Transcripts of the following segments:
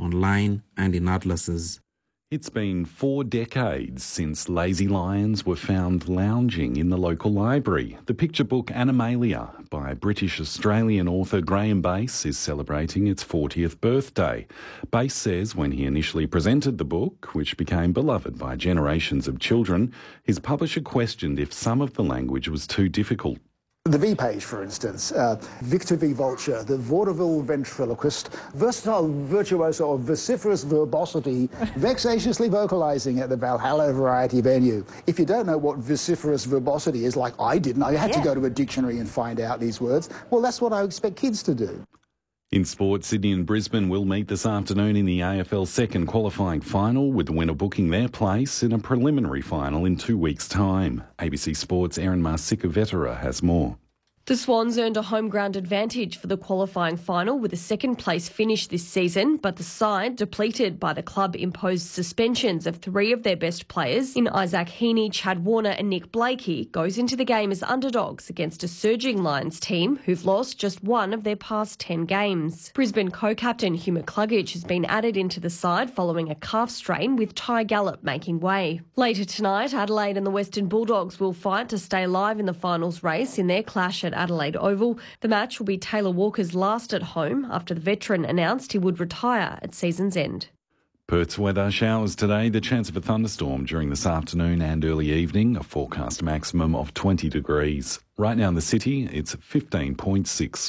online and in atlases. It's been 4 decades since lazy lions were found lounging in the local library. The picture book Animalia by British-Australian author Graham Bass is celebrating its 40th birthday. Bass says when he initially presented the book, which became beloved by generations of children, his publisher questioned if some of the language was too difficult. The V page, for instance, Victor V. Vulture, the vaudeville ventriloquist, versatile virtuoso of vociferous verbosity, vexatiously vocalising at the Valhalla Variety venue. If you don't know what vociferous verbosity is, like I didn't, I had to go to a dictionary and find out these words. Well, that's what I expect kids to do. In sport, Sydney and Brisbane will meet this afternoon in the AFL second qualifying final, with the winner booking their place in a preliminary final in 2 weeks' time. ABC Sport's Erin Marsica-Vetera has more. The Swans earned a home ground advantage for the qualifying final with a second place finish this season, but the side, depleted by the club-imposed suspensions of 3 of their best players in Isaac Heaney, Chad Warner and Nick Blakey, goes into the game as underdogs against a surging Lions team who've lost just 1 of their past 10 games. Brisbane co-captain Hugh McCluggage has been added into the side following a calf strain, with Ty Gallop making way. Later tonight, Adelaide and the Western Bulldogs will fight to stay alive in the finals race in their clash at Adelaide Oval. The match will be Taylor Walker's last at home after the veteran announced he would retire at season's end. Perth's weather: showers today, the chance of a thunderstorm during this afternoon and early evening, a forecast maximum of 20 degrees. Right now in the city, it's 15.6.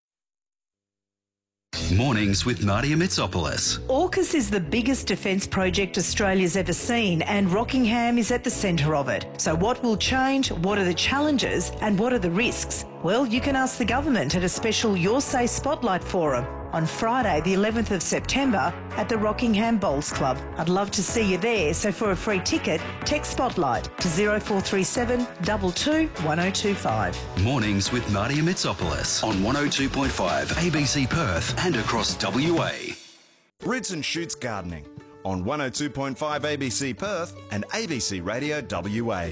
Mornings with Nadia Mitsopoulos. AUKUS is the biggest defence project Australia's ever seen, and Rockingham is at the centre of it. So what will change, what are the challenges and what are the risks? Well, you can ask the government at a special Your Say Spotlight Forum on Friday the 11th of September at the Rockingham Bowls Club. I'd love to see you there, so for a free ticket, text Spotlight to 0437 22 1025. Mornings with Nadia Mitsopoulos on 102.5 ABC Perth and across WA. Roots and Shoots Gardening on 102.5 ABC Perth and ABC Radio WA.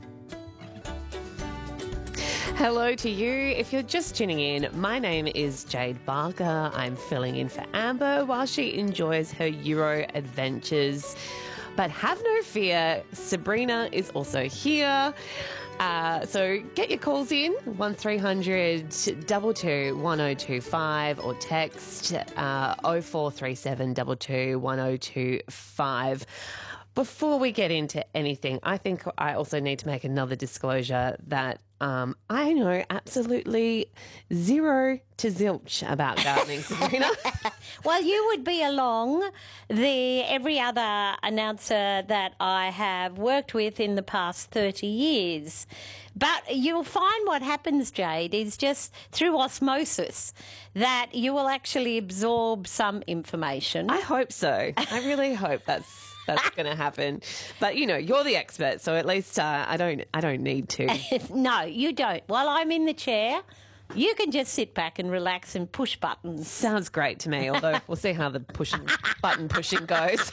Hello to you. If you're just tuning in, my name is Jade Barker. I'm filling in for Amber while she enjoys her Euro adventures. But have no fear, Sabrina is also here. So get your calls in, 1300 22 1025, or text 0437 22 1025. Before we get into anything, I think I also need to make another disclosure that I know absolutely zero to zilch about gardening, Sabrina. Well, you would be along every other announcer that I have worked with in the past 30 years. But you'll find what happens, Jade, is just through osmosis that you will actually absorb some information. I hope so. I really hope that's going to happen. But, you know, you're the expert, so at least I don't need to. No, you don't. While I'm in the chair, you can just sit back and relax and push buttons. Sounds great to me, although we'll see how the button pushing goes.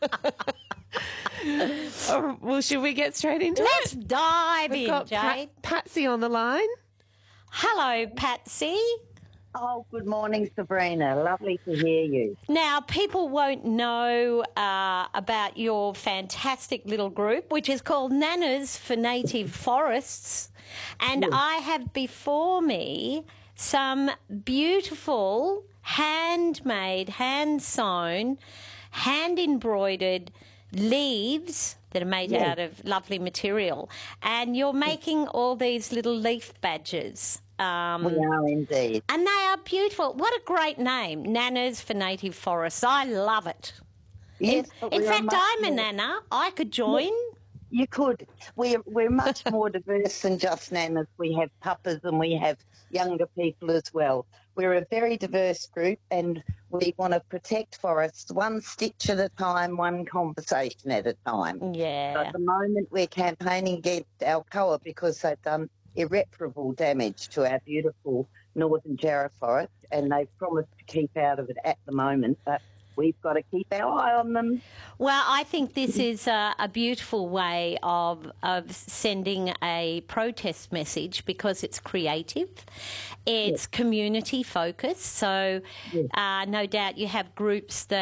Well, should we get straight into it? Let's dive We've in, got Jade. Patsy on the line. Hello, Patsy. Oh, good morning, Sabrina. Lovely to hear you. Now, people won't know about your fantastic little group, which is called Nanas for Native Forests. And yes, I have before me some beautiful handmade, hand-sewn, hand-embroidered leaves that are made out of lovely material. And you're making all these little leaf badges. We are indeed. And they are beautiful. What a great name, Nanas for Native Forests. I love it. Yes, in fact, I'm a nana. I could join. You could. We're much more diverse than just nanas. We have papas and we have younger people as well. We're a very diverse group, and we want to protect forests one stitch at a time, one conversation at a time. Yeah. So at the moment, we're campaigning against Alcoa because they've done irreparable damage to our beautiful northern Jarrah forest, and they've promised to keep out of it at the moment, but we've got to keep our eye on them. Well, I think this is a beautiful way of sending a protest message because it's creative, it's community focused, so no doubt you have groups that